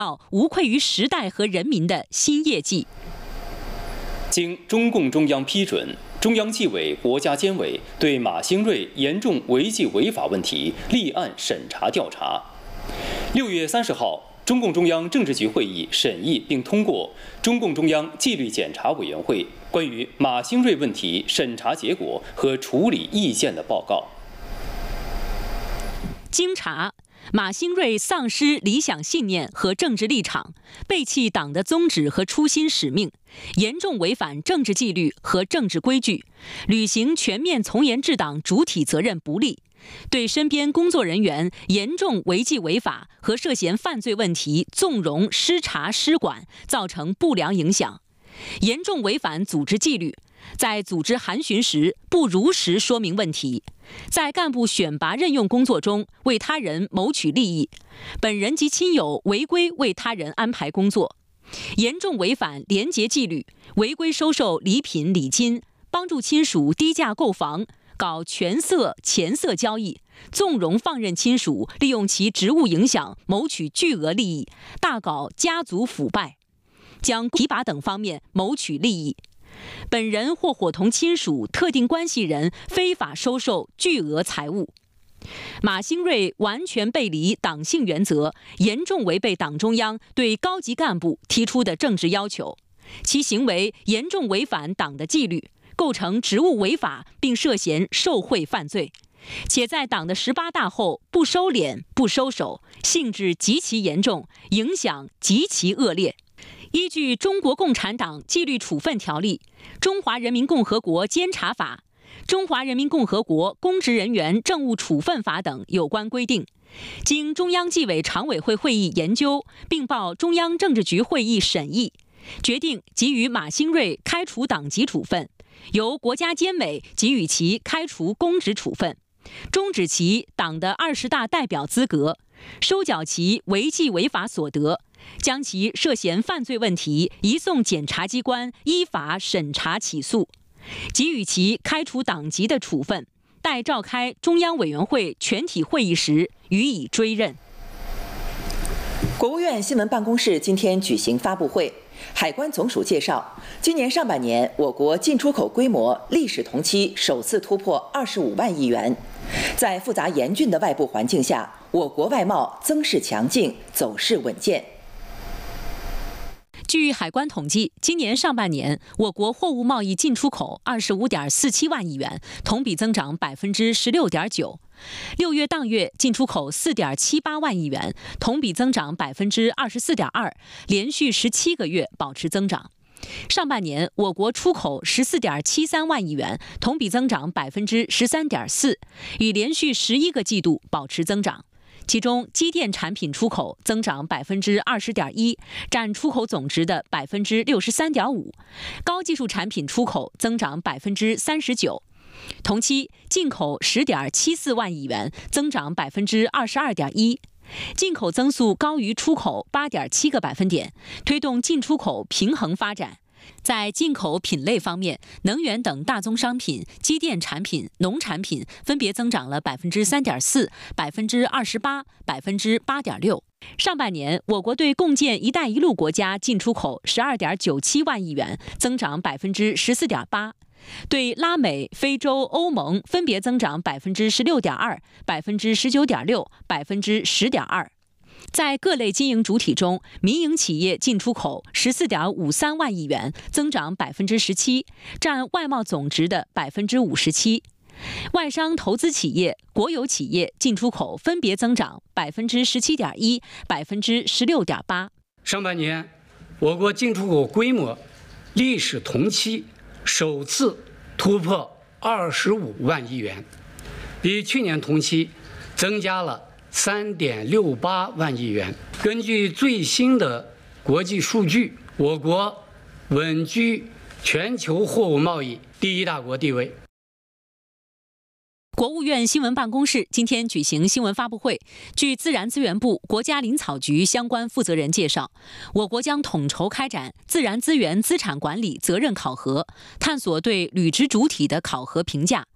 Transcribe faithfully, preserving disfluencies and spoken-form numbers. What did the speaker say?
无愧于时代和人民的新业绩。 经中共中央批准，中央纪委国家监委对马兴瑞严重违纪违法问题立案审查调查。六月三十号，中共中央政治局会议审议并通过中共中央纪律检查委员会关于马兴瑞问题审查结果和处理意见的报告。 经查，马兴瑞丧失理想信念和政治立场，背弃党的宗旨和初心使命，严重违反政治纪律和政治规矩，履行全面从严治党主体责任不力，对身边工作人员严重违纪违法和涉嫌犯罪问题纵容失察失管，造成不良影响，严重违反组织纪律，在组织函询时不如实说明问题，在干部选拔任用工作中为他人谋取利益，本人及亲友违规为他人安排工作，严重违反廉洁纪律，违规收受礼品礼金，帮助亲属低价购房，搞权色钱色交易，纵容放任亲属利用其职务影响谋取巨额利益，大搞家族腐败，将提拔等方面谋取利益。本人或伙同亲属、特定关系人非法收受巨额财物。马兴瑞完全背离党性原则，严重违背党中央对高级干部提出的政治要求，其行为严重违反党的纪律，构成职务违法，并涉嫌受贿犯罪，且在党的十八大后不收敛、不收手，性质极其严重，影响极其恶劣。依据《中国共产党纪律处分条例》、《中华人民共和国监察法》、《中华人民共和国公职人员政务处分法》等有关规定，经中央纪委常委会会议研究，并报中央政治局会议审议，决定给予马兴瑞开除党籍处分，由国家监委给予其开除公职处分，终止其党的二十大代表资格，收缴其违纪违法所得，将其涉嫌犯罪问题移送检察机关依法审查起诉，给予其开除党籍的处分，待召开中央委员会全体会议时予以追认。 国务院新闻办公室今天举行发布会，海关总署介绍，今年上半年我国进出口规模历史同期首次突破二十五万亿元。在复杂严峻的外部环境下，我国外贸增势强劲，走势稳健。 据海关统计，今年上半年我国货物贸易进出口二十五点四七万亿元，同比增长百分之十六点九。六月当月进出口四点七八万亿元，同比增长百分之二十四点二，连续十七个月保持增长。上半年我国出口十四点七三万亿元，同比增长百分之十三点四，已连续十一个季度保持增长。其中，机电产品出口增长百分之二十点一，占出口总值的百分之六十三点五；高技术产品出口增长百分之三十九。同期进口十点七四万亿元，增长百分之二十二点一，进口增速高于出口八点七个百分点，推动进出口平衡发展。在进口品类方面，能源等大宗商品、机电产品、农产品分别增长了百分之三点四、百分之二十八、百分之八点六。上半年，我国对共建“一带一路”国家进出口十二点九七万亿元，增长百分之十四点八；对拉美、非洲、欧盟分别增长百分之十六点二、百分之十九点六、百分之十点二。在各类经营主体中，民营企业进出口十四点五三万亿元，增长百分之十七，占外贸总值的百分之五十七。外商投资企业、国有企业进出口分别增长百分之十七点一、百分之十六点八。 上半年，我国进出口规模历史同期首次突破二十五万亿元，比去年同期增加了三点六八万亿元。根据最新的国际数据，我国稳居全球货物贸易第一大国地位。 国务院新闻办公室今天举行新闻发布会，据自然资源部、国家林草局相关负责人介绍，我国将统筹开展自然资源资产管理责任考核，探索对履职主体的考核评价，